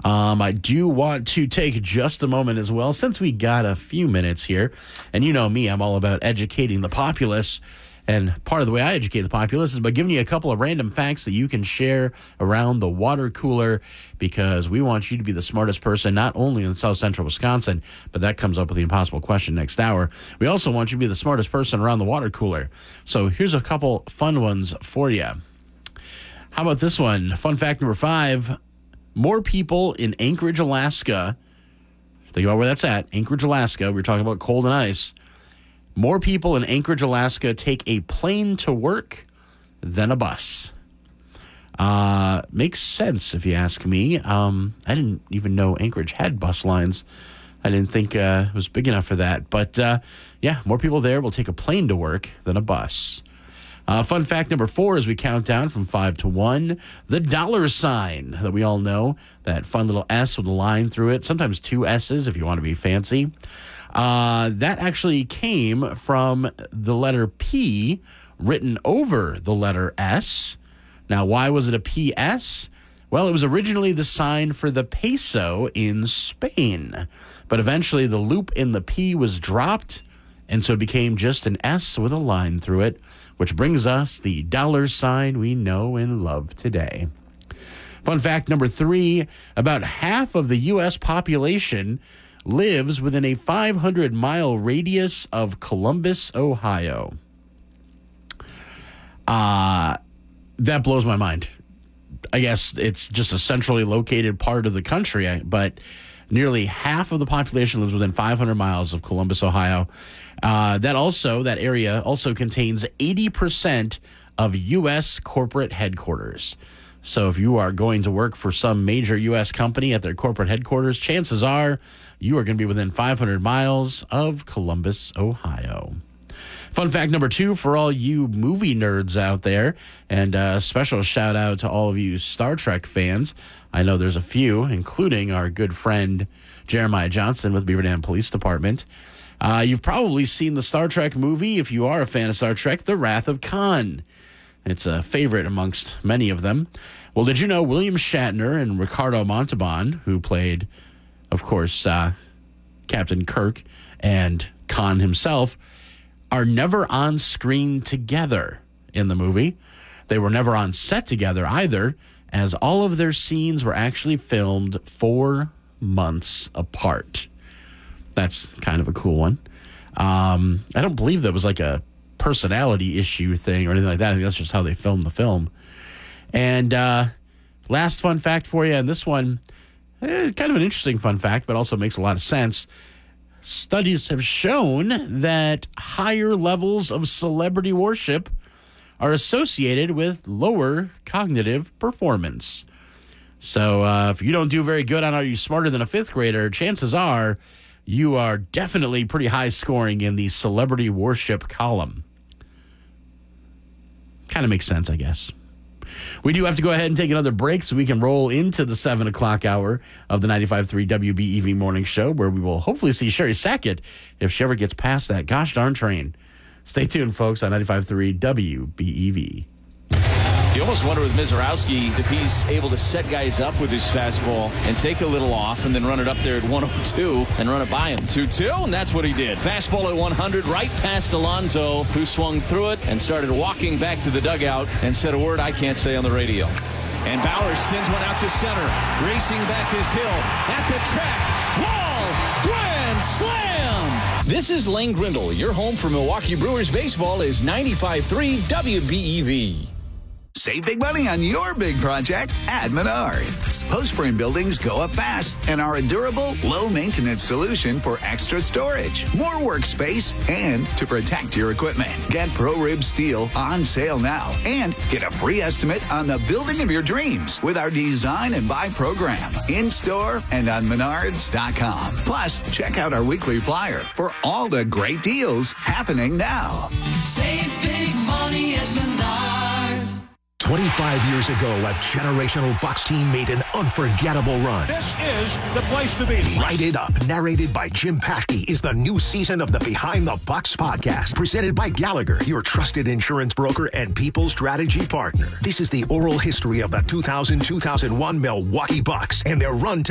I do want to take just a moment as well, since we got a few minutes here. And you know me, I'm all about educating the populace. And part of the way I educate the populace is by giving you a couple of random facts that you can share around the water cooler, because we want you to be the smartest person, not only in South Central Wisconsin, but that comes up with the impossible question next hour. We also want you to be the smartest person around the water cooler. So here's a couple fun ones for you. How about this one? Fun fact number 5. More people in Anchorage, Alaska. Think about where that's at. Anchorage, Alaska. We're talking about cold and ice. More people in Anchorage, Alaska take a plane to work than a bus. Makes sense if you ask me. I didn't even know Anchorage had bus lines. I didn't think it was big enough for that. But, yeah, more people there will take a plane to work than a bus. Fun fact number 4 as we count down from 5 to 1, the dollar sign that we all know, that fun little S with a line through it, sometimes 2 S's if you want to be fancy. That actually came from the letter P written over the letter S. Now, why was it a PS? Well, it was originally the sign for the peso in Spain, but eventually the loop in the P was dropped, and so it became just an S with a line through it, which brings us the dollar sign we know and love today. Fun fact number 3, about half of the U.S. population lives within a 500-mile radius of Columbus, Ohio. That blows my mind. I guess it's just a centrally located part of the country, but nearly half of the population lives within 500 miles of Columbus, Ohio. That area also contains 80% of U.S. corporate headquarters. So if you are going to work for some major U.S. company at their corporate headquarters, chances are you are going to be within 500 miles of Columbus, Ohio. Fun fact number 2 for all you movie nerds out there, and a special shout out to all of you Star Trek fans. I know there's a few, including our good friend Jeremiah Johnson with Beaver Dam Police Department. You've probably seen the Star Trek movie, if you are a fan of Star Trek, The Wrath of Khan. It's a favorite amongst many of them. Well, did you know William Shatner and Ricardo Montalban, who played, of course, Captain Kirk and Khan himself, are never on screen together in the movie. They were never on set together either, as all of their scenes were actually filmed 4 months apart. That's kind of a cool one. I don't believe that was like a personality issue thing or anything like that. I think that's just how they filmed the film. And last fun fact for you, and this one, kind of an interesting fun fact, but also makes a lot of sense. Studies have shown that higher levels of celebrity worship are associated with lower cognitive performance. So if you don't do very good on Are You Smarter Than a Fifth Grader, chances are you are definitely pretty high scoring in the celebrity worship column. Kind of makes sense, I guess. We do have to go ahead and take another break so we can roll into the 7 o'clock hour of the 95.3 WBEV Morning Show, where we will hopefully see Sherry Sackett if she ever gets past that gosh darn train. Stay tuned, folks, on 95.3 WBEV. You almost wonder with Mizorowski if he's able to set guys up with his fastball and take a little off and then run it up there at 102 and run it by him. 2-2, and that's what he did. Fastball at 100 right past Alonso, who swung through it and started walking back to the dugout and said a word I can't say on the radio. And Bowers sends one out to center. Racing back is Hill. At the track. Wall. Grand slam. This is Lane Grindle. Your home for Milwaukee Brewers baseball is 95.3 WBEV. Save big money on your big project at Menards. Post-frame buildings go up fast and are a durable, low-maintenance solution for extra storage, more workspace, and to protect your equipment. Get ProRib Steel on sale now and get a free estimate on the building of your dreams with our Design and Buy program in-store and on Menards.com. Plus, check out our weekly flyer for all the great deals happening now. Save big money at Menards. 25 years ago, a generational Bucks team made an unforgettable run. This is the place to be. Light It Up, narrated by Jim Paschke, is the new season of the Behind the Bucks podcast, presented by Gallagher, your trusted insurance broker and people strategy partner. This is the oral history of the 2000-2001 Milwaukee Bucks and their run to